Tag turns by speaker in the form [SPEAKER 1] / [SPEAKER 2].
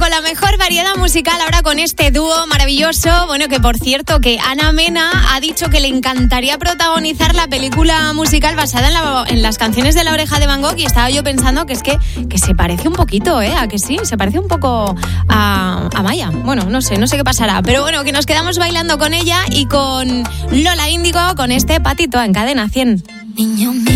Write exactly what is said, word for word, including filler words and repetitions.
[SPEAKER 1] con la mejor variedad musical, ahora con este dúo maravilloso. Bueno, que por cierto, que Ana Mena ha dicho que le encantaría protagonizar la película musical basada en, la, en las canciones de La Oreja de Van Gogh, y estaba yo pensando que es que, que se parece un poquito, ¿eh? ¿A que sí? Se parece un poco a, a Maya. Bueno, no sé, no sé qué pasará, pero bueno, que nos quedamos bailando con ella y con Lola Índigo, con este Patito en Cadena cien.
[SPEAKER 2] Niño mío.